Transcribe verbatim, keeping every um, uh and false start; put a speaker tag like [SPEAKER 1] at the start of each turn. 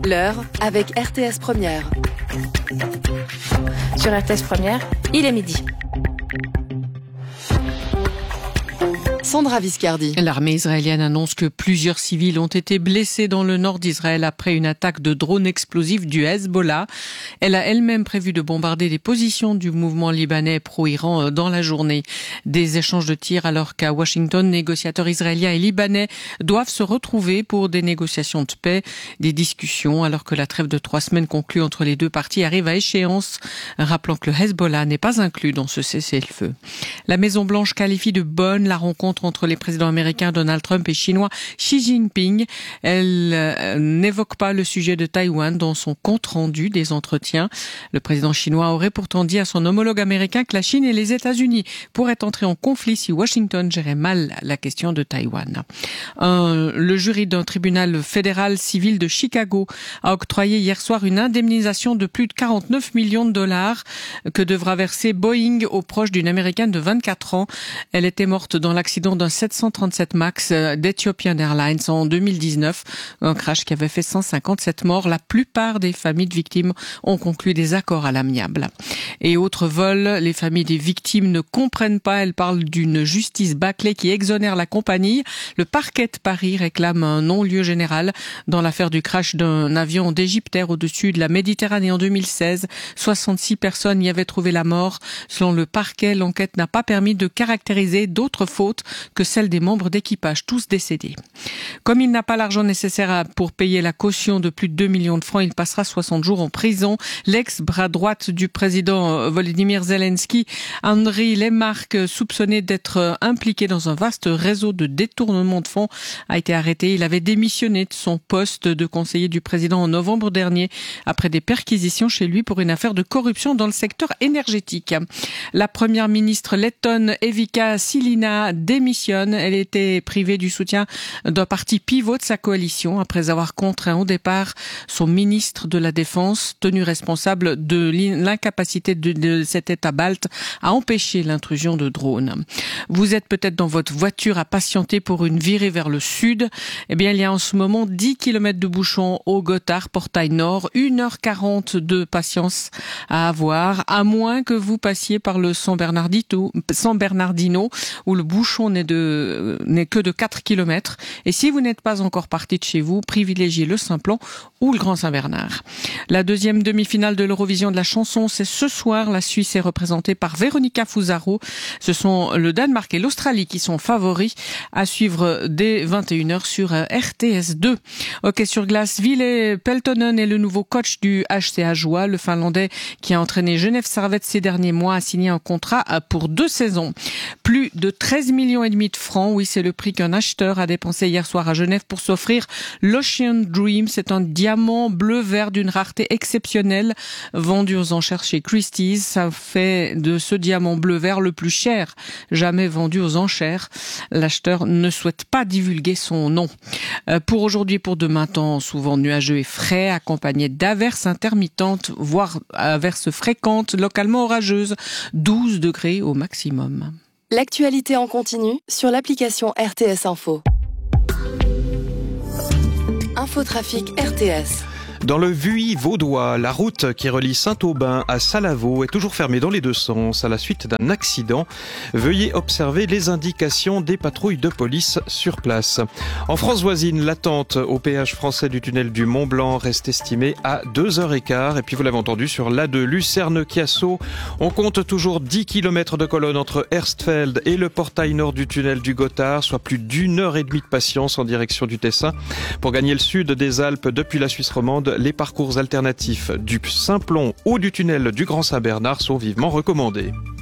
[SPEAKER 1] L'heure avec R T S Première.
[SPEAKER 2] Sur R T S Première, il est midi.
[SPEAKER 1] Sandra Viscardi.
[SPEAKER 3] L'armée israélienne annonce que plusieurs civils ont été blessés dans le nord d'Israël après une attaque de drones explosifs du Hezbollah. Elle a elle-même prévu de bombarder des positions du mouvement libanais pro-Iran dans la journée. Des échanges de tirs alors qu'à Washington, négociateurs israéliens et libanais doivent se retrouver pour des négociations de paix, des discussions alors que la trêve de trois semaines conclue entre les deux parties arrive à échéance, rappelant que le Hezbollah n'est pas inclus dans ce cessez-le-feu. La Maison-Blanche qualifie de bonne la rencontre entre les présidents américains Donald Trump et chinois Xi Jinping. Elle euh, n'évoque pas le sujet de Taïwan dans son compte-rendu des entretiens. Le président chinois aurait pourtant dit à son homologue américain que la Chine et les États-Unis pourraient entrer en conflit si Washington gérait mal la question de Taïwan. Un, le jury d'un tribunal fédéral civil de Chicago a octroyé hier soir une indemnisation de plus de quarante-neuf millions de dollars que devra verser Boeing aux proches d'une Américaine de vingt-quatre ans. Elle était morte dans l'accident d'un sept cent trente-sept Max d'Ethiopian Airlines en deux mille dix-neuf, un crash qui avait fait cent cinquante-sept morts. La plupart des familles de victimes ont conclu des accords à l'amiable. Et autre vol, les familles des victimes ne comprennent pas. Elles parlent d'une justice bâclée qui exonère la compagnie. Le parquet de Paris réclame un non-lieu général dans l'affaire du crash d'un avion d'Égyptaire au-dessus de la Méditerranée en deux mille seize. soixante-six personnes y avaient trouvé la mort. Selon le parquet, l'enquête n'a pas permis de caractériser d'autres fautes que celle des membres d'équipage, tous décédés. Comme il n'a pas l'argent nécessaire pour payer la caution de plus de deux millions de francs, il passera soixante jours en prison. L'ex-bras droite du président Volodymyr Zelensky, Andriy Lemarque, soupçonné d'être impliqué dans un vaste réseau de détournement de fonds, a été arrêté. Il avait démissionné de son poste de conseiller du président en novembre dernier après des perquisitions chez lui pour une affaire de corruption dans le secteur énergétique. La première ministre lettonne Evika Silina démissionne. Elle était privée du soutien d'un parti pivot de sa coalition après avoir contraint au départ son ministre de la Défense, tenu responsable de l'incapacité de, de cet État balte à empêcher l'intrusion de drones. Vous êtes peut-être dans votre voiture à patienter pour une virée vers le sud. Eh bien, il y a en ce moment dix kilomètres de bouchons au Gothard, portail nord, une heure quarante de patience à avoir, à moins que vous passiez par le San Bernardino, San Bernardino où le bouchon n'est de, n'est que de quatre kilomètres. Et si vous n'êtes pas encore parti de chez vous, privilégiez le Simplon ou le Grand Saint-Bernard. La deuxième demi-finale de l'Eurovision de la chanson, c'est ce soir. La Suisse est représentée par Veronica Fusaro. Ce sont le Danemark et l'Australie qui sont favoris, à suivre dès vingt et une heures sur R T S deux. Hockey sur glace, Ville Peltonen est le nouveau coach du H C A Joie. Le Finlandais qui a entraîné Genève Servette ces derniers mois a signé un contrat pour deux saisons. Plus de treize millions et demi de francs, oui, c'est le prix qu'un acheteur a dépensé hier soir à Genève pour s'offrir l'Ocean Dream. C'est un diamant bleu-vert d'une rareté exceptionnelle vendu aux enchères chez Christie's. Ça fait de ce diamant bleu-vert le plus cher jamais vendu aux enchères. L'acheteur ne souhaite pas divulguer son nom. Pour aujourd'hui, pour demain, temps souvent nuageux et frais, accompagné d'averses intermittentes, voire averses fréquentes, localement orageuses. douze degrés au maximum.
[SPEAKER 1] L'actualité en continu sur l'application R T S Info. Infotrafic R T S.
[SPEAKER 4] Dans le Vuilly vaudois, la route qui relie Saint-Aubin à Salavaux est toujours fermée dans les deux sens à la suite d'un accident. Veuillez observer les indications des patrouilles de police sur place. En France voisine, l'attente au péage français du tunnel du Mont-Blanc reste estimée à deux heures quinze. Et puis vous l'avez entendu, sur l'A deux Lucerne-Chiasso, on compte toujours dix kilomètres de colonne entre Erstfeld et le portail nord du tunnel du Gothard, soit plus d'une heure et demie de patience en direction du Tessin. Pour gagner le sud des Alpes depuis la Suisse romande, les parcours alternatifs du Simplon ou du tunnel du Grand Saint-Bernard sont vivement recommandés.